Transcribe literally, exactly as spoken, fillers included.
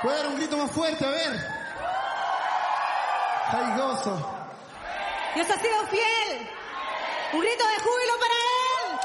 ¿Puedo dar un grito más fuerte? A ver. ¡Ay, gozo! Dios ha sido fiel. Un grito de júbilo para